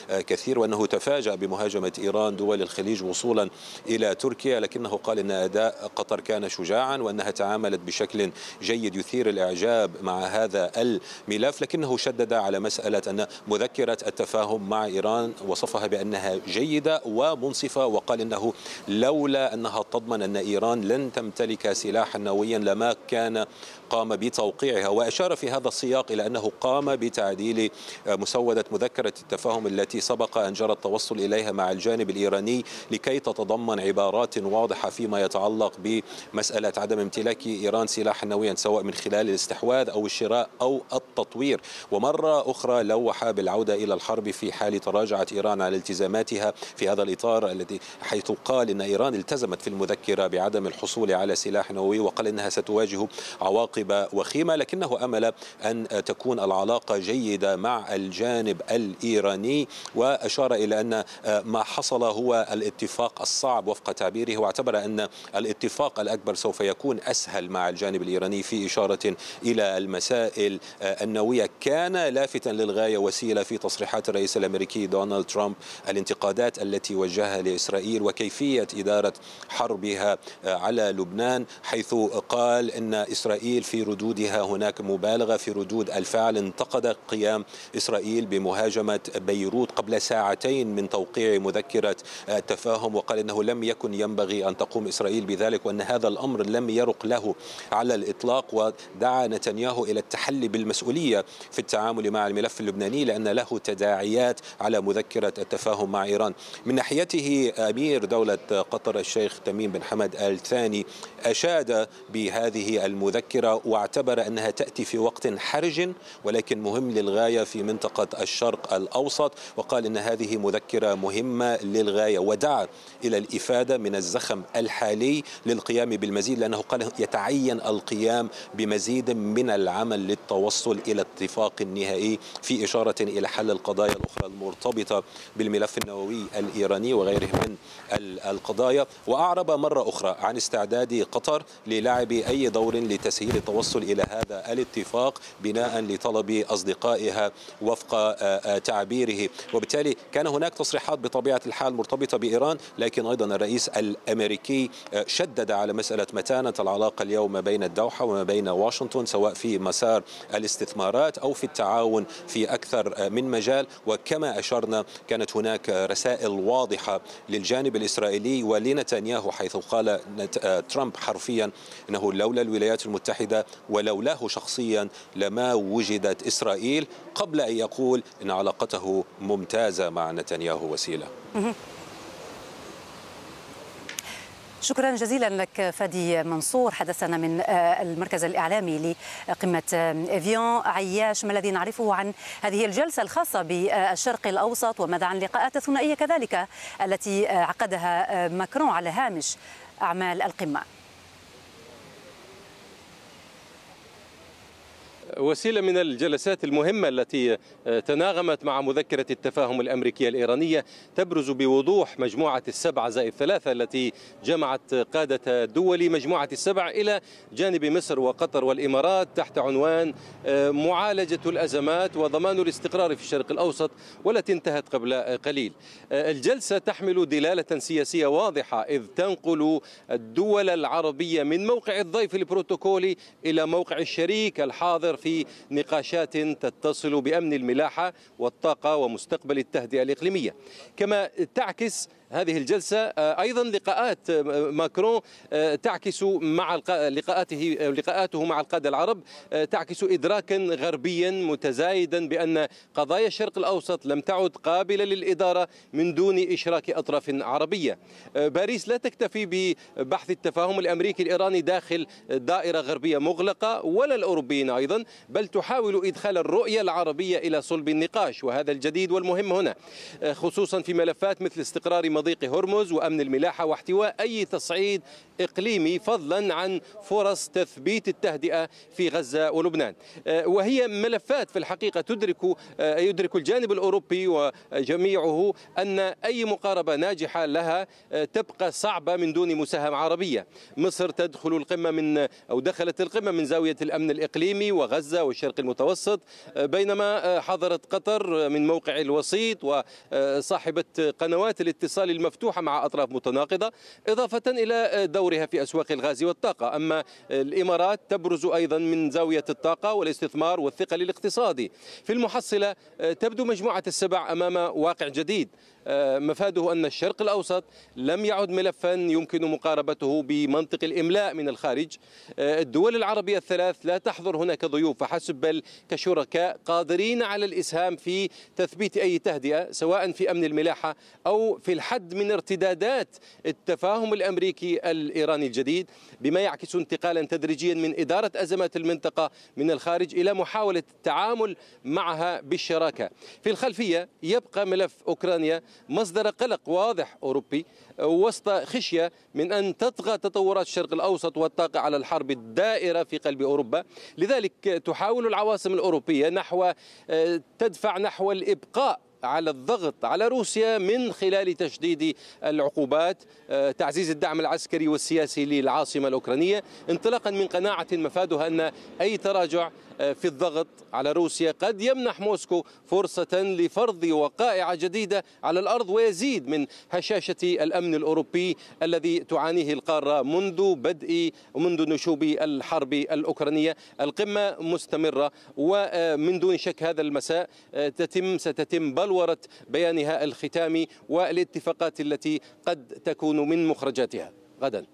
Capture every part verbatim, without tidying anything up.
كثير، وأنه تفاجأ بمهاجمة إيران دول الخليج وصولا إلى تركيا، لكنه قال أن أداء قطر كان شجاعا وأنها تعاملت بشكل جيد يثير الإعجاب مع هذا الملف. لكنه شدد على مسألة أن مذكرة التفاهم مع إيران وصفها بأنها جيدة ومنصفة، وقال أنه لولا أنها تضمن أن إيران لن تمتلك سلاحا نوويا لما كان قام بتوقيعها. وأشار في هذا السياق إلى أنه قام بتعديل مسودة مذكرة التفاهم التي سبق أن جرى التوصل إليها مع الجانب الإيراني لكي تتضمن عبارات واضحة فيما يتعلق بمسألة عدم امتلاك إيران سلاحا نوويا سواء من خلال الاستحواذ أو الشراء أو التطوير. ومرة أخرى لوح بالعودة إلى الحرب في حال تراجعت إيران على التزاماتها في هذا الإطار الذي حيث قال إن إيران التزمت في المذكرة بعدم الحصول على سلاح نووي، وقال إنها ستواجه عواقب وخيمة، لكنه أمل أن تكون العلاقة جيدة مع الجانب الإيراني. وأشار إلى أن ما حصل هو الاتفاق الصعب وفق تعبيره، واعتبر أن الاتفاق الأكبر سوف يكون أسهل مع الجانب الإيراني في إشارة إلى المسائل النووية. كان لافتا للغاية وسيلة في تصريحات الرئيس الأمريكي دونالد ترامب الانتقادات التي وجهها لإسرائيل وكيفية إدارة حربها على لبنان، حيث قال إن إسرائيل في ردودها هناك مبالغة في ردود الفعل. انتقد قيام إسرائيل بمهاجمة بيروت قبل ساعتين من توقيع مذكرة التفاهم، وقال إنه لم يكن ينبغي أن تقوم إسرائيل بذلك وأن هذا الأمر لم يرق له على الإطلاق. ودعا نتنياهو إلى التحلي بالمسؤولية في التعامل مع الملف اللبناني لأن له تداعيات على مذكرة التفاهم مع إيران. من ناحيته أمير دولة قطر الشيخ تميم بن حمد آل ثاني أشاد بهذه المذكرة واعتبر أنها تأتي في وقت حرج ولكن مهم للغاية في منطقة الشرق الأوسط، وقال إن هذه مذكرة مهمة للغاية ودعا إلى الإفادة من الزخم الحالي للقيام بالمزيد، لأنه قال يتعين القيام بمزيد من العمل للتوصل إلى اتفاق نهائي في إشارة إلى حل القضايا الأخرى المرتبطة بالملف النووي الإيراني وغيره من القضايا. وأعرب مرة أخرى عن استعداد قطر للعب أي دور لتسهيل التوصل إلى هذا الاتفاق بناء لطلب أصدقائها وفق تعبيره. وبالتالي كان هناك تصريحات بطبيعة الحال مرتبطة بإيران، لكن أيضا الرئيس الأمريكي شدد على مسألة متانة العلاقة اليوم بين الدوحة وما بين واشنطن سواء في مسار الاستثمارات أو في التعاون في أكثر من مجال. وكما أشرنا كانت هناك رسائل واضحة للجانب الإسرائيلي ولنتنياهو، حيث قال ترامب حرفيا أنه لولا الولايات المتحدة ولولاه شخصيا لما وجدت إسرائيل، قبل أن يقول أن علاقته ممتازة مع نتنياهو وسيلة. شكرا جزيلا لك فادي منصور، حدثنا من المركز الإعلامي لقمة إفيون. عياش، ما الذي نعرفه عن هذه الجلسة الخاصة بالشرق الأوسط وماذا عن اللقاءات الثنائية كذلك التي عقدها ماكرون على هامش أعمال القمة؟ وسيلة من الجلسات المهمة التي تناغمت مع مذكرة التفاهم الأمريكية الإيرانية تبرز بوضوح مجموعة السبعة زائد ثلاثة التي جمعت قادة دول مجموعة السبع إلى جانب مصر وقطر والإمارات تحت عنوان معالجة الأزمات وضمان الاستقرار في الشرق الأوسط، والتي انتهت قبل قليل. الجلسة تحمل دلالة سياسية واضحة إذ تنقل الدول العربية من موقع الضيف البروتوكولي إلى موقع الشريك الحاضر في نقاشات تتصل بأمن الملاحة والطاقة ومستقبل التهدئة الإقليمية. كما تعكس هذه الجلسة أيضا لقاءات ماكرون تعكس مع لقاءاته لقاءاته مع القادة العرب تعكس إدراكا غربيا متزايدا بأن قضايا الشرق الأوسط لم تعد قابلة للإدارة من دون إشراك أطراف عربية. باريس لا تكتفي ببحث التفاهم الأمريكي الإيراني داخل دائرة غربية مغلقة ولا الأوروبيين أيضا، بل تحاول إدخال الرؤية العربية إلى صلب النقاش، وهذا الجديد والمهم هنا، خصوصا في ملفات مثل استقرار مضيق هرمز وأمن الملاحة واحتواء أي تصعيد إقليمي، فضلا عن فرص تثبيت التهدئة في غزة ولبنان. وهي ملفات في الحقيقة تدرك يدرك الجانب الأوروبي وجميعه أن أي مقاربة ناجحة لها تبقى صعبة من دون مساهمة عربية. مصر تدخل القمة من أو دخلت القمة من زاوية الأمن الإقليمي وغزة والشرق المتوسط، بينما حضرت قطر من موقع الوسيط وصاحبة قنوات الاتصال المفتوحة مع أطراف متناقضة، إضافة إلى دورها في أسواق الغاز والطاقة. أما الإمارات تبرز أيضا من زاوية الطاقة والاستثمار والثقل الاقتصادي. في المحصلة تبدو مجموعة السبع أمام واقع جديد مفاده أن الشرق الأوسط لم يعد ملفا يمكن مقاربته بمنطق الإملاء من الخارج. الدول العربية الثلاث لا تحضر هنا كضيوف فحسب، بل كشركاء قادرين على الإسهام في تثبيت أي تهدئة، سواء في أمن الملاحة أو في الحد من ارتدادات التفاهم الأمريكي الإيراني الجديد، بما يعكس انتقالا تدريجيا من إدارة أزمات المنطقة من الخارج إلى محاولة التعامل معها بالشراكة. في الخلفية يبقى ملف أوكرانيا مصدر قلق واضح أوروبي وسط خشية من أن تطغى تطورات الشرق الأوسط والطاقة على الحرب الدائرة في قلب أوروبا. لذلك تحاول العواصم الأوروبية نحو تدفع نحو الإبقاء على الضغط على روسيا من خلال تشديد العقوبات، تعزيز الدعم العسكري والسياسي للعاصمة الأوكرانية، انطلاقا من قناعة مفادها أن أي تراجع في الضغط على روسيا قد يمنح موسكو فرصة لفرض وقائع جديدة على الأرض ويزيد من هشاشة الأمن الأوروبي الذي تعانيه القارة منذ بدء ومنذ نشوب الحرب الأوكرانية. القمة مستمرة ومن دون شك هذا المساء تتم ستتم بلورة بيانها الختامي والاتفاقات التي قد تكون من مخرجاتها غدا.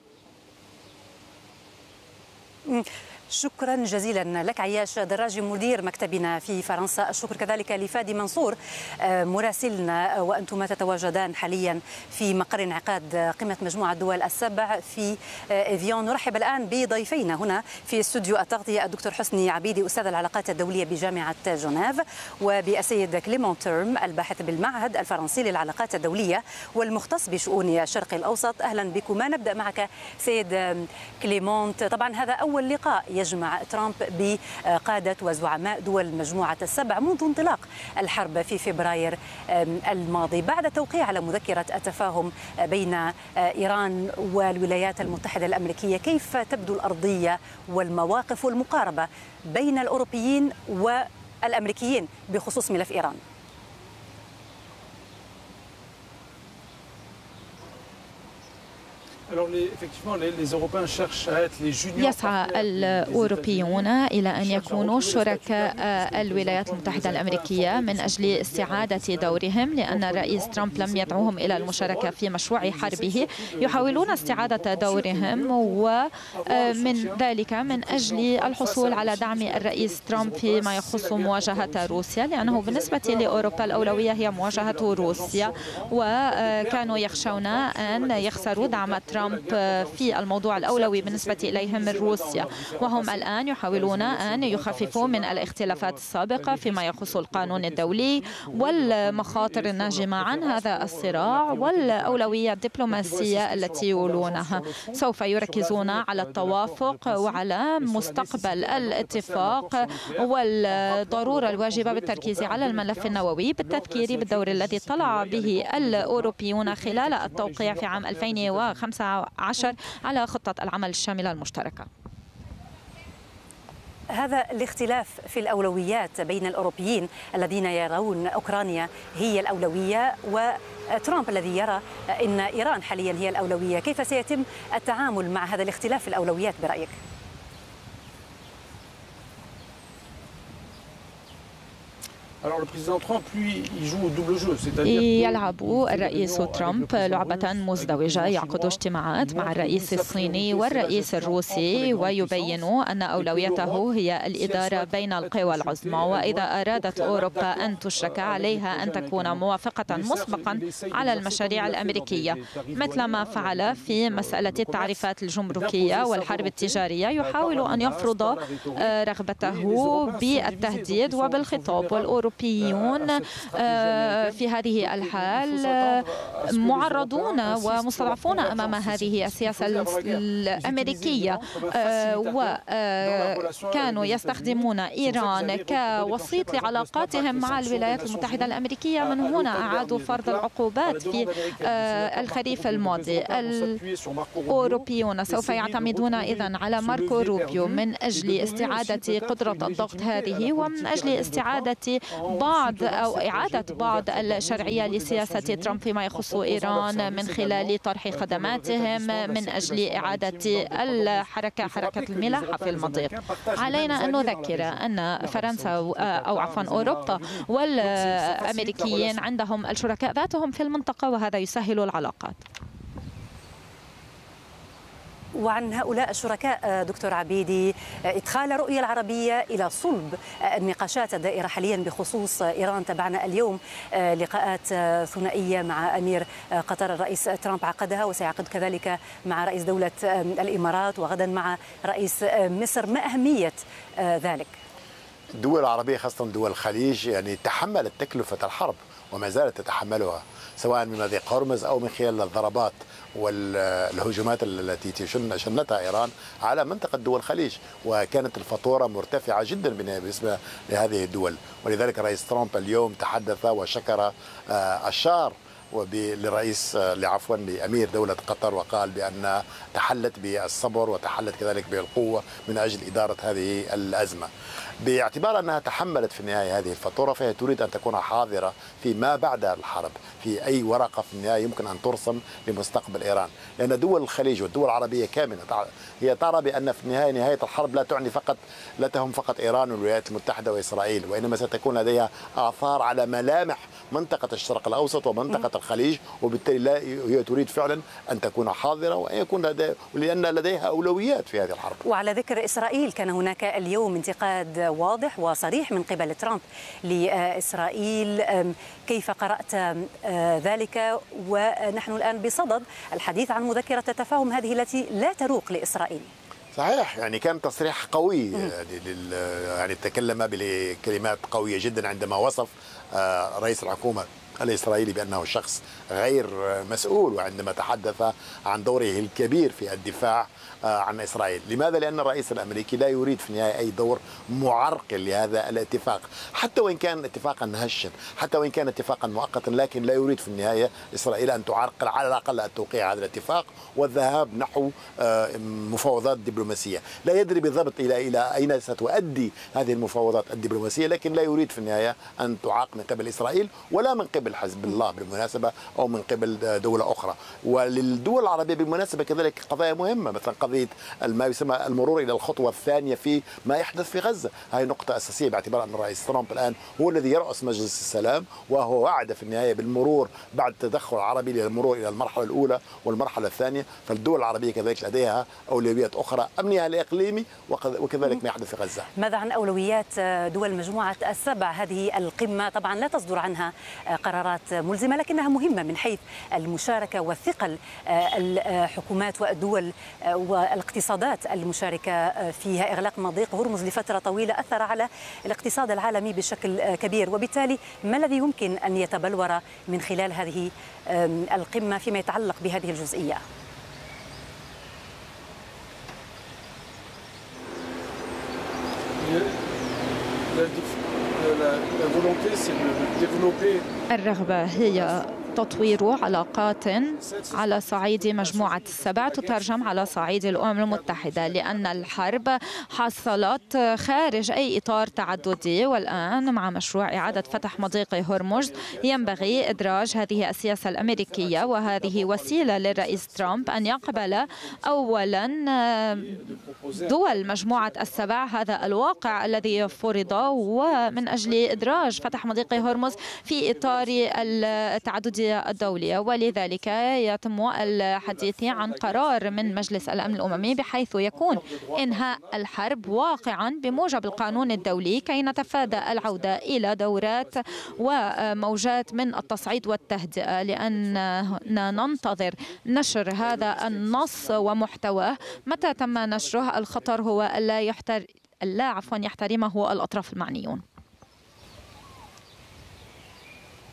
شكرا جزيلا لك عياش دراجي مدير مكتبنا في فرنسا. الشكر كذلك لفادي منصور مراسلنا، وأنتما تتواجدان حاليا في مقر انعقاد قمة مجموعة الدول السبع في إيفيون. نرحب الآن بضيفينا هنا في استوديو التغطية، الدكتور حسني عبيدي أستاذ العلاقات الدولية بجامعة جنيف، وبالسيد كليمون تيرم الباحث بالمعهد الفرنسي للعلاقات الدولية والمختص بشؤون الشرق الأوسط. أهلا بكما. نبدأ معك سيد كليمون. طبعا هذا أول لقاء يجمع ترامب بقادة وزعماء دول مجموعة السبع منذ انطلاق الحرب في فبراير الماضي، بعد التوقيع على مذكرة التفاهم بين إيران والولايات المتحدة الأمريكية. كيف تبدو الأرضية والمواقف والمقاربة بين الأوروبيين والأمريكيين بخصوص ملف إيران؟ يسعى الأوروبيون إلى أن يكونوا شركاء الولايات المتحدة الأمريكية من أجل استعادة دورهم، لأن الرئيس ترامب لم يدعوهم إلى المشاركة في مشروع حربه. يحاولون استعادة دورهم، ومن ذلك من أجل الحصول على دعم الرئيس ترامب فيما يخص مواجهة روسيا، لأنه بالنسبة لأوروبا الأولوية هي مواجهة روسيا، وكانوا يخشون أن يخسروا دعم ترامب في الموضوع الأولوي بالنسبة إليهم من روسيا. وهم الآن يحاولون أن يخففوا من الاختلافات السابقة فيما يخص القانون الدولي والمخاطر الناجمة عن هذا الصراع والأولوية الدبلوماسية التي يولونها. سوف يركزون على التوافق وعلى مستقبل الاتفاق والضرورة الواجبة بالتركيز على الملف النووي، بالتذكير بالدور الذي طلع به الأوروبيون خلال التوقيع في عام ألفين وخمسة عشر على خطة العمل الشاملة المشتركة. هذا الاختلاف في الأولويات بين الأوروبيين الذين يرون أوكرانيا هي الأولوية وترامب الذي يرى أن إيران حاليا هي الأولوية، كيف سيتم التعامل مع هذا الاختلاف في الأولويات برأيك؟ يلعب الرئيس ترامب لعبة مزدوجة، يعقد اجتماعات مع الرئيس الصيني والرئيس الروسي ويبين أن أولويته هي الإدارة بين القوى العظمى، وإذا أرادت أوروبا أن تشرك عليها أن تكون موافقة مسبقا على المشاريع الأمريكية، مثل ما فعل في مسألة التعريفات الجمركية والحرب التجارية. يحاول أن يفرض رغبته بالتهديد وبالخطاب، والأوروبيين الأوروبيون في هذه الحال معرضون ومستضعفون أمام هذه السياسة الأمريكية، وكانوا يستخدمون إيران كوسيط لعلاقاتهم مع الولايات المتحدة الأمريكية. من هنا أعادوا فرض العقوبات في الخريف الماضي. الأوروبيون سوف يعتمدون إذن على ماركو روبيو من أجل استعادة قدرة الضغط هذه، ومن أجل استعادة بعض أو إعادة بعض الشرعية لسياسة ترامب فيما يخص إيران من خلال طرح خدماتهم من أجل إعادة الحركة حركة الملاحة في المضيق. علينا أن نذكر أن فرنسا أو عفوا أوروبا والأمريكيين عندهم الشركاء ذاتهم في المنطقة، وهذا يسهل العلاقات. وعن هؤلاء الشركاء دكتور عبيدي، إدخال الرؤية العربية إلى صلب النقاشات الدائرة حاليا بخصوص إيران. تابعنا اليوم لقاءات ثنائية مع أمير قطر الرئيس ترامب عقدها، وسيعقد كذلك مع رئيس دولة الإمارات، وغدا مع رئيس مصر. ما أهمية ذلك؟ الدول العربية خاصة دول الخليج يعني تحملت تكلفة الحرب وما زالت تتحملها، سواء من مضيق هرمز أو من خلال الضربات والهجومات التي شنتها إيران على منطقة دول الخليج، وكانت الفاتورة مرتفعة جدا بالنسبة لهذه الدول. ولذلك رئيس ترامب اليوم تحدث وشكر الشار للرئيس عفوا لأمير دولة قطر، وقال بأن تحلت بالصبر وتحلت كذلك بالقوة من أجل إدارة هذه الأزمة. باعتبار أنها تحملت في النهاية هذه الفاتورة، فهي تريد أن تكون حاضرة في ما بعد الحرب، في أي ورقة في النهاية يمكن أن ترسم لمستقبل إيران، لأن دول الخليج والدول العربية كاملة هي ترى بأن في النهاية نهاية الحرب لا تعني فقط لا تهم فقط إيران والولايات المتحدة وإسرائيل، وإنما ستكون لديها آثار على ملامح منطقة الشرق الأوسط ومنطقة الخليج، وبالتالي لا هي تريد فعلا أن تكون حاضرة وأن يكون لديها، لأن لديها أولويات في هذه الحرب. وعلى ذكر إسرائيل، كان هناك اليوم انتقاد واضح وصريح من قبل ترامب لإسرائيل. كيف قرأت ذلك ونحن الآن بصدد الحديث عن مذكرة التفاهم هذه التي لا تروق لإسرائيل؟ صحيح، يعني كان تصريح قوي، يعني تكلم بكلمات قوية جدا عندما وصف رئيس الحكومة الإسرائيلي بأنه شخص غير مسؤول، وعندما تحدث عن دوره الكبير في الدفاع عن إسرائيل. لماذا؟ لأن الرئيس الأمريكي لا يريد في النهاية أي دور معرقل لهذا الاتفاق، حتى وإن كان اتفاقا هشا، حتى وإن كان اتفاقا مؤقتا، لكن لا يريد في النهاية إسرائيل أن تعرقل على الأقل التوقيع هذا الاتفاق والذهاب نحو مفاوضات دبلوماسية. لا يدري بالضبط إلى إلى أين ستؤدي هذه المفاوضات الدبلوماسية، لكن لا يريد في النهاية أن تعاق من قبل إسرائيل ولا من قبل حزب الله بالمناسبة أو من قبل دولة أخرى. وللدول العربية بالمناسبة كذلك قضايا مهمة، مثلا قضية ما يسمى المرور إلى الخطوة الثانية في ما يحدث في غزة. هذه نقطة أساسية باعتبار أن الرئيس ترامب الآن هو الذي يرأس مجلس السلام، وهو وعد في النهاية بالمرور بعد التدخل العربي للمرور إلى المرحلة الأولى والمرحلة الثانية. فالدول العربية كذلك لديها أولويات أخرى، أمنها الإقليمي وكذلك ما يحدث في غزة. ماذا عن أولويات دول مجموعة السبع؟ هذه القمة طبعا لا تصدر عنها قرارات ملزمة، لكنها مهمة من حيث المشاركة والثقل. الحكومات والدول والاقتصادات المشاركة فيها. إغلاق مضيق هرمز لفترة طويلة أثر على الاقتصاد العالمي بشكل كبير، وبالتالي ما الذي يمكن أن يتبلور من خلال هذه القمة فيما يتعلق بهذه الجزئية؟ الرغبة هي تطوير علاقات على صعيد مجموعة السبع تترجم على صعيد الأمم المتحدة، لأن الحرب حصلت خارج أي إطار تعددي. والآن مع مشروع إعادة فتح مضيق هرمز ينبغي إدراج هذه السياسة الأمريكية، وهذه وسيلة للرئيس ترامب أن يقبل أولا دول مجموعة السبع هذا الواقع الذي فرض، ومن أجل إدراج فتح مضيق هرمز في إطار التعدد الدولية. ولذلك يتم الحديث عن قرار من مجلس الأمن الأممي بحيث يكون إنهاء الحرب واقعا بموجب القانون الدولي، كي نتفادى العودة إلى دورات وموجات من التصعيد والتهدئة، لأننا ننتظر نشر هذا النص ومحتواه. متى تم نشره الخطر هو ألا يحتر... ألا عفوا يحترمه الأطراف المعنيون.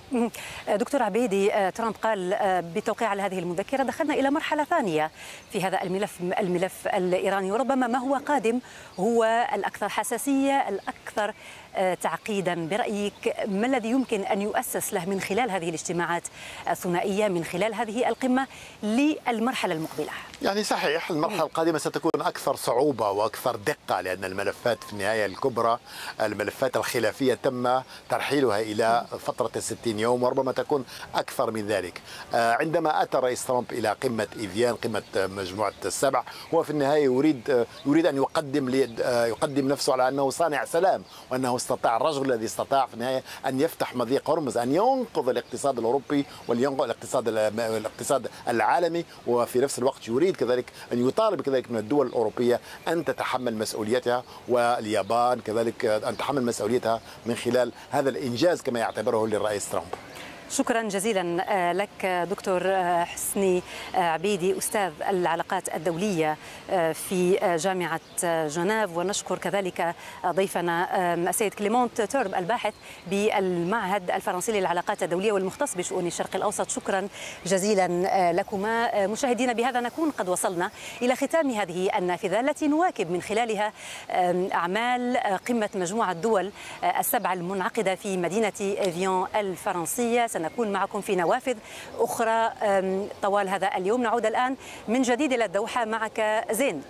دكتور عبيدي، ترامب قال بالتوقيع على هذه المذكرة دخلنا إلى مرحلة ثانية في هذا الملف الملف الإيراني، وربما ما هو قادم هو الأكثر حساسية الأكثر تعقيدا. برأيك ما الذي يمكن أن يؤسس له من خلال هذه الاجتماعات الثنائية، من خلال هذه القمة للمرحلة المقبلة؟ يعني صحيح المرحلة القادمة ستكون أكثر صعوبة وأكثر دقة، لأن الملفات في النهاية الكبرى، الملفات الخلافية تم ترحيلها إلى فترة الستين يوم وربما تكون أكثر من ذلك. عندما أتى رئيس ترامب إلى قمة إيفيان، قمة مجموعة السبع، هو في النهاية يريد يريد أن يقدم يقدم نفسه على أنه صانع سلام، وأنه استطاع الرجل الذي استطاع في النهاية أن يفتح مضيق هرمز، أن ينقذ الاقتصاد الأوروبي وينقذ الاقتصاد الاقتصاد العالمي، وفي نفس الوقت يريد كذلك أن يطالب كذلك من الدول الأوروبية أن تتحمل مسؤوليتها، واليابان كذلك أن تتحمل مسؤوليتها من خلال هذا الإنجاز كما يعتبره للرئيس ترامب. شكرا جزيلا لك دكتور حسني عبيدي، أستاذ العلاقات الدولية في جامعة جنيف، ونشكر كذلك ضيفنا السيد كليمونت تورب الباحث بالمعهد الفرنسي للعلاقات الدولية والمختص بشؤون الشرق الأوسط. شكرا جزيلا لكما. مشاهدينا، بهذا نكون قد وصلنا إلى ختام هذه النافذة التي نواكب من خلالها أعمال قمة مجموعة دول السبع المنعقدة في مدينة إيفيان الفرنسية. سنكون معكم في نوافذ أخرى طوال هذا اليوم. نعود الآن من جديد إلى الدوحة معك زين.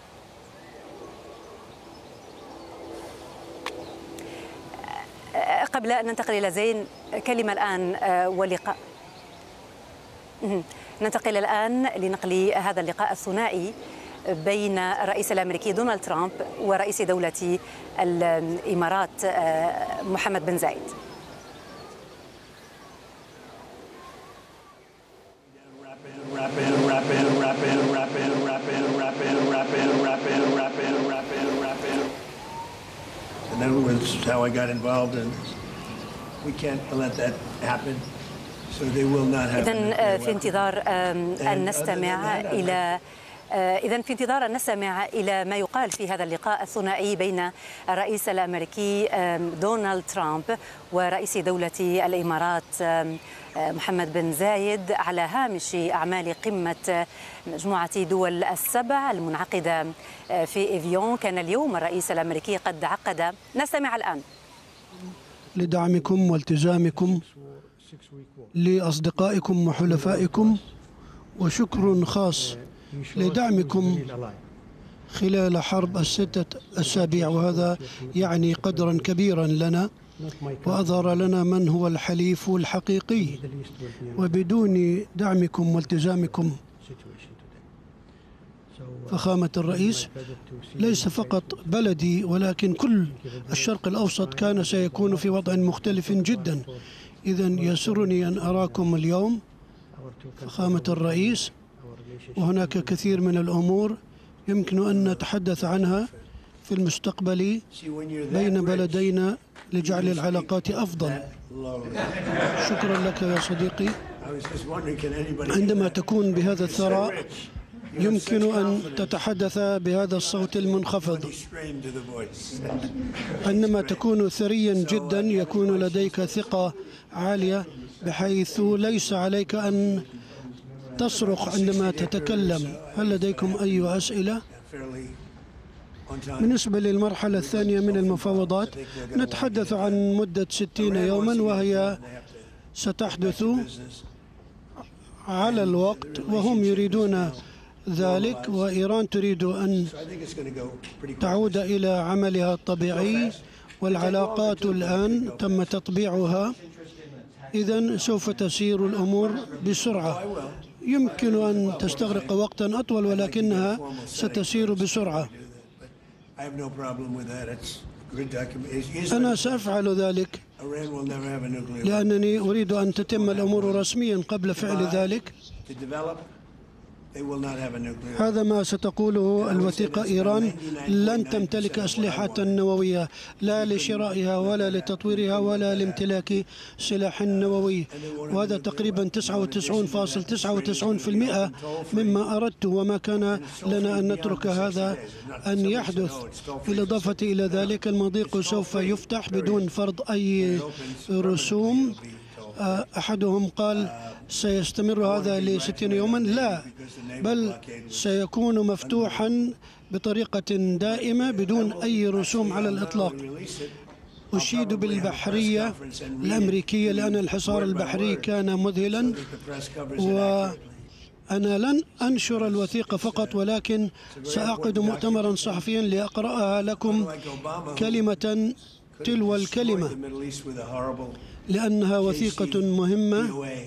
قبل أن ننتقل إلى زين، كلمة الآن ولقاء ننتقل الآن لنقل هذا اللقاء الثنائي بين الرئيس الأمريكي دونالد ترامب ورئيس دولة الإمارات محمد بن زايد. And that was how I got involved, and we can't let that happen. So they will not have. إذن في انتظار أن نستمع إلى إذن في انتظار أن نستمع إلى ما يقال في هذا اللقاء الثنائي بين الرئيس الأمريكي دونالد ترامب ورئيس دولة الإمارات محمد بن زايد على هامش أعمال قمة مجموعة دول السبع المنعقدة في إيفيون. كان اليوم الرئيس الأمريكي قد عقد، نستمع الآن. لدعمكم والتزامكم لأصدقائكم وحلفائكم، وشكر خاص لدعمكم خلال حرب الستة أسابيع، وهذا يعني قدرا كبيرا لنا وأظهر لنا من هو الحليف الحقيقي. وبدون دعمكم والتزامكم فخامة الرئيس، ليس فقط بلدي ولكن كل الشرق الأوسط كان سيكون في وضع مختلف جدا. إذن يسرني أن أراكم اليوم فخامة الرئيس، وهناك كثير من الأمور يمكن أن نتحدث عنها في المستقبل بين بلدينا لجعل العلاقات أفضل. شكرا لك يا صديقي. عندما تكون بهذا الثراء يمكن أن تتحدث بهذا الصوت المنخفض. عندما تكون ثريا جدا يكون لديك ثقة عالية بحيث ليس عليك أن تصرخ عندما تتكلم. هل لديكم أي أسئلة؟ بالنسبة للمرحلة الثانية من المفاوضات نتحدث عن مدة ستين يوما، وهي ستحدث على الوقت وهم يريدون ذلك، وإيران تريد أن تعود إلى عملها الطبيعي، والعلاقات الآن تم تطبيعها. إذن سوف تسير الأمور بسرعة. يمكن أن تستغرق وقتا أطول ولكنها ستسير بسرعة. أنا سأفعل ذلك لأنني أريد أن تتم الأمور رسميا قبل فعل ذلك. هذا ما ستقوله الوثيقة. إيران لن تمتلك أسلحة نووية، لا لشرائها ولا لتطويرها ولا لامتلاك سلاح نووي، وهذا تقريبا تسعة وتسعين فاصلة تسعة وتسعين بالمئة مما أردت، وما كان لنا أن نترك هذا أن يحدث. بالإضافة إلى ذلك المضيق سوف يفتح بدون فرض أي رسوم. أحدهم قال سيستمر هذا لستين يوما. لا، بل سيكون مفتوحا بطريقة دائمة بدون أي رسوم على الإطلاق. أشيد بالبحرية الأمريكية لأن الحصار البحري كان مذهلا، وأنا لن أنشر الوثيقة فقط ولكن سأعقد مؤتمرا صحفيا لأقرأها لكم كلمة تلو الكلمة، لأنها وثيقة مهمة